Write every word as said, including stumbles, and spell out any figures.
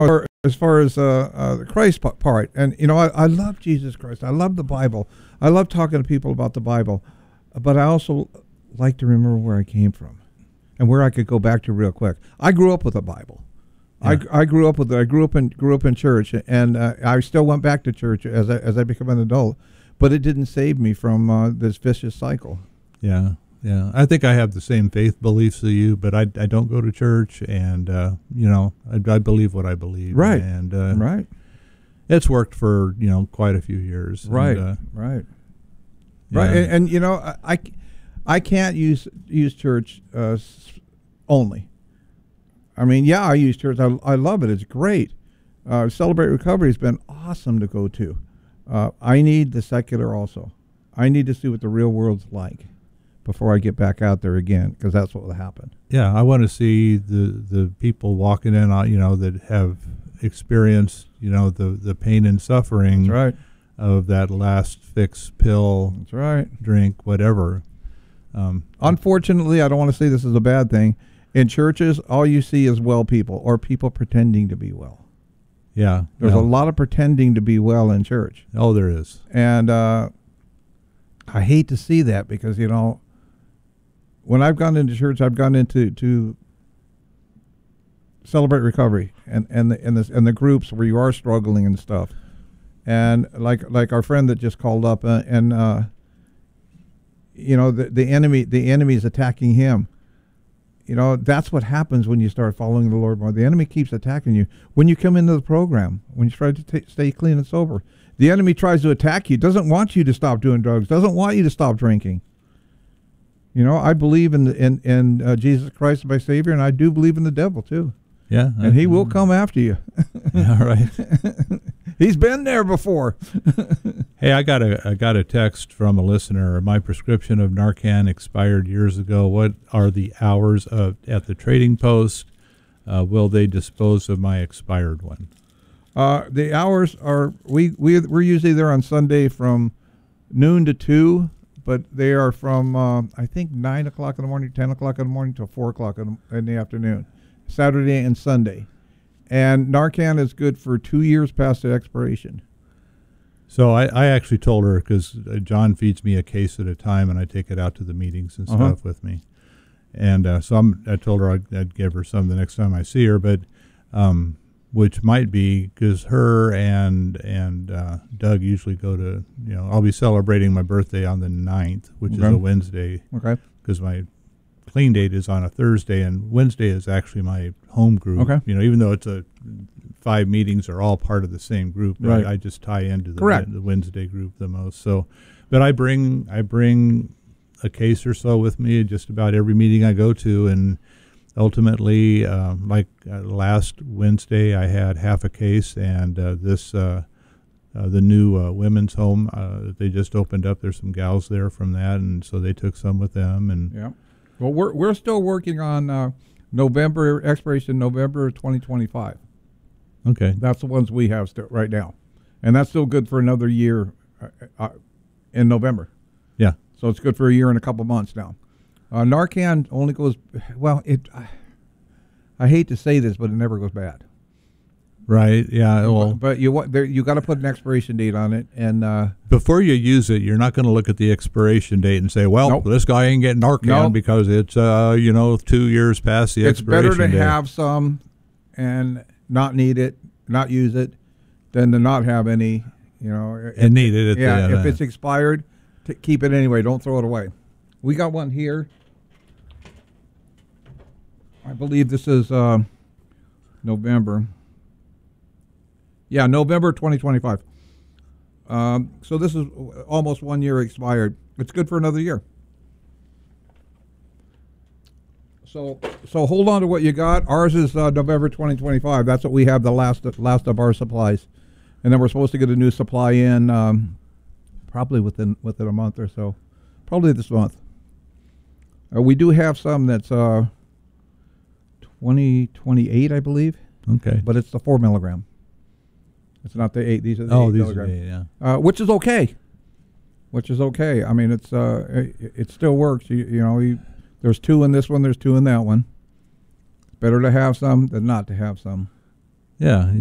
Or as far as uh, uh, the Christ p- part, and you know, I, I love Jesus Christ. I love the Bible. I love talking to people about the Bible, but I also like to remember where I came from and where I could go back to real quick. I grew up with the Bible. Yeah. I, I grew up with it. I grew up in grew up in church, and uh, I still went back to church as I as I became an adult. But it didn't save me from uh, this vicious cycle. Yeah, yeah. I think I have the same faith beliefs as you, but I, I don't go to church, and uh, you know, I, I believe what I believe. Right. And uh, right. It's worked for you know quite a few years. Right. And, uh, right. Yeah. Right. And, and you know, I, I, I can't use use church uh, only. I mean, yeah, I use church. I, I love it. It's great. Uh, Celebrate Recovery has been awesome to go to. Uh, I need the secular also. I need to see what the real world's like before I get back out there again, because that's what will happen. Yeah, I want to see the the people walking in, uh, you know, that have experienced, you know, the, the pain and suffering. That's right. Of that last fix, pill, That's right. drink, whatever. Um, Unfortunately, I don't want to say this is a bad thing. In churches, all you see is well people or people pretending to be well. Yeah. There's well, a lot of pretending to be well in church. Oh, there is. And uh, I hate to see that because, you know, when I've gone into church, I've gone into to Celebrate Recovery and, and, the, and, the, and the groups where you are struggling and stuff. And like like our friend that just called up, uh, and uh, you know the the enemy the enemy is attacking him. You know, that's what happens when you start following the Lord more. The enemy keeps attacking you when you come into the program. When you try to t- stay clean and sober, the enemy tries to attack you. Doesn't want you to stop doing drugs. Doesn't want you to stop drinking. You know, I believe in the, in in uh, Jesus Christ my Savior, and I do believe in the devil too. Yeah, and he will come after you. Yeah, right. He's been there before. Hey, I got a I got a text from a listener. My prescription of Narcan expired years ago. What are the hours of at the trading post? Uh, will they dispose of my expired one? Uh, the hours are we we we're usually there on Sunday from noon to two, but they are from uh, I think nine o'clock in the morning, ten o'clock in the morning till four o'clock in the, in the afternoon, Saturday and Sunday. And Narcan is good for two years past the expiration. So I, I actually told her, because John feeds me a case at a time, and I take it out to the meetings and Uh-huh. stuff with me. And uh, so I'm, I told her I'd, I'd give her some the next time I see her, but um, which might be because her and and uh, Doug usually go to, you know, I'll be celebrating my birthday on the ninth, which Okay. is a Wednesday. Okay. Because my clean date is on a Thursday, and Wednesday is actually my home group. Okay. You know, even though it's a five meetings are all part of the same group, but Right. I, I just tie into the, Correct. the Wednesday group the most. So, but I bring I bring a case or so with me just about every meeting I go to, and ultimately, uh, like uh, last Wednesday, I had half a case, and uh, this uh, uh, the new uh, women's home uh, they just opened up. There's some gals there from that, and so they took some with them, and. Yeah. Well, we're we're still working on uh, November expiration, November twenty twenty-five. Okay. That's the ones we have still right now, and that's still good for another year uh, uh, in November. Yeah. So it's good for a year and a couple months now. Uh, Narcan only goes well. It I, I hate to say this, but it never goes bad. Right. Yeah. Well, But, but you what there you got to put an expiration date on it, and uh, before you use it, you're not going to look at the expiration date and say, "Well, Nope. this guy ain't getting Narcan Nope. because it's uh, you know two years past the it's expiration better to date." have some and not need it, not use it, than to not have any. You know, and need it. At yeah, the, if it's expired, t- keep it anyway. Don't throw it away. We got one here. I believe this is uh, November. Yeah, November twenty twenty-five. Um, so this is almost one year expired. It's good for another year. So so hold on to what you got. Ours is uh, November twenty twenty-five. That's what we have, the last last of our supplies. And then we're supposed to get a new supply in um, probably within within a month or so. Probably this month. Uh, we do have some that's uh, twenty twenty-eight, I believe. okay. But it's the four milligram. It's not the eight. These are the Oh, eight these milligram. are the, yeah. Uh, which is okay. Which is okay. I mean, it's uh, it, it still works. You, you know, you, there's two in this one. There's two in that one. Better to have some than not to have some. Yeah,